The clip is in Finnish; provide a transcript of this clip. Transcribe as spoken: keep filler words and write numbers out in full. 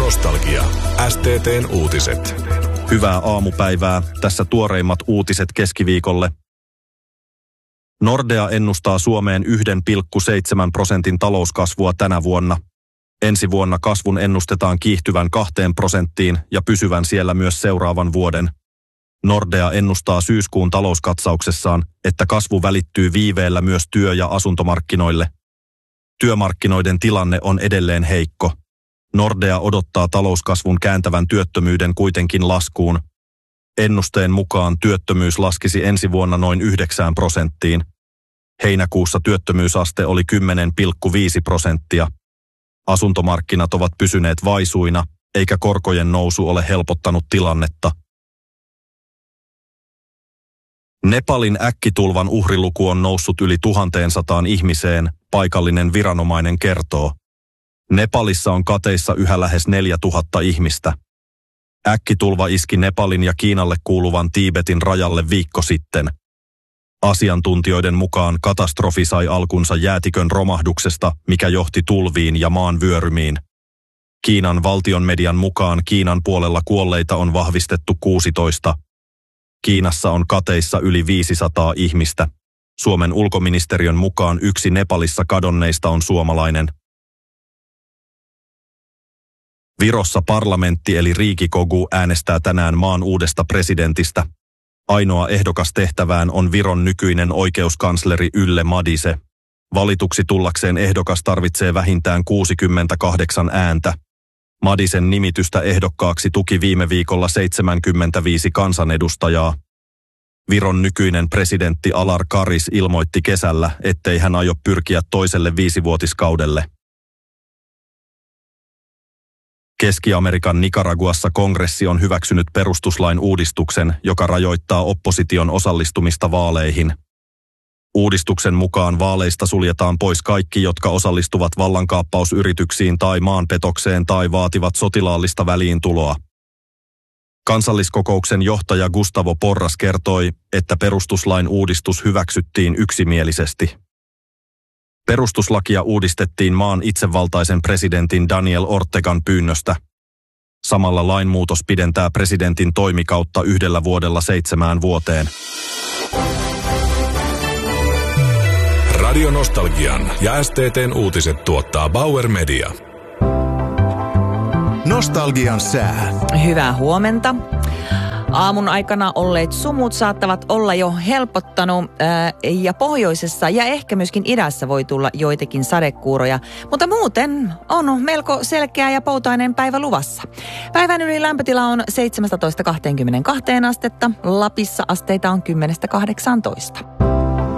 Nostalgia. S T T:n uutiset. Hyvää aamupäivää. Tässä tuoreimmat uutiset keskiviikolle. Nordea ennustaa Suomeen yksi pilkku seitsemän prosentin talouskasvua tänä vuonna. Ensi vuonna kasvun ennustetaan kiihtyvän kahteen prosenttiin ja pysyvän siellä myös seuraavan vuoden. Nordea ennustaa syyskuun talouskatsauksessaan, että kasvu välittyy viiveellä myös työ- ja asuntomarkkinoille. Työmarkkinoiden tilanne on edelleen heikko. Nordea odottaa talouskasvun kääntävän työttömyyden kuitenkin laskuun. Ennusteen mukaan työttömyys laskisi ensi vuonna noin yhdeksään prosenttiin. Heinäkuussa työttömyysaste oli kymmenen pilkku viisi prosenttia. Asuntomarkkinat ovat pysyneet vaisuina, eikä korkojen nousu ole helpottanut tilannetta. Nepalin äkkitulvan uhriluku on noussut yli tuhanteen sataan ihmiseen, paikallinen viranomainen kertoo. Nepalissa on kateissa yhä lähes neljätuhatta ihmistä. Äkkitulva iski Nepalin ja Kiinalle kuuluvan Tiibetin rajalle viikko sitten. Asiantuntijoiden mukaan katastrofi sai alkunsa jäätikön romahduksesta, mikä johti tulviin ja maan vyörymiin. Kiinan valtion median mukaan Kiinan puolella kuolleita on vahvistettu kuusitoista. Kiinassa on kateissa yli viisisataa ihmistä. Suomen ulkoministeriön mukaan yksi Nepalissa kadonneista on suomalainen. Virossa parlamentti eli Riikikogu äänestää tänään maan uudesta presidentistä. Ainoa ehdokas tehtävään on Viron nykyinen oikeuskansleri Ülle Madise. Valituksi tullakseen ehdokas tarvitsee vähintään kuusikymmentäkahdeksan ääntä. Madisen nimitystä ehdokkaaksi tuki viime viikolla seitsemänkymmentäviisi kansanedustajaa. Viron nykyinen presidentti Alar Karis ilmoitti kesällä, ettei hän aio pyrkiä toiselle viisivuotiskaudelle. Keski-Amerikan Nicaraguassa kongressi on hyväksynyt perustuslain uudistuksen, joka rajoittaa opposition osallistumista vaaleihin. Uudistuksen mukaan vaaleista suljetaan pois kaikki, jotka osallistuvat vallankaappausyrityksiin tai maanpetokseen tai vaativat sotilaallista väliintuloa. Kansalliskokouksen johtaja Gustavo Porras kertoi, että perustuslain uudistus hyväksyttiin yksimielisesti. Perustuslakia uudistettiin maan itsevaltaisen presidentin Daniel Ortegan pyynnöstä. Samalla lainmuutos pidentää presidentin toimikautta yhdellä vuodella seitsemään vuoteen. Radio Nostalgian ja S T T:n uutiset tuottaa Bauer Media. Nostalgian sää. Hyvää huomenta. Aamun aikana olleet sumut saattavat olla jo helpottanut ää, ja pohjoisessa ja ehkä myöskin idässä voi tulla joitakin sadekuuroja. Mutta muuten on melko selkeä ja poutainen päivä luvassa. Päivän yli lämpötila on seitsemästätoista kahteenkymmeneenkahteen astetta. Lapissa asteita on kymmenestä kahdeksaantoista.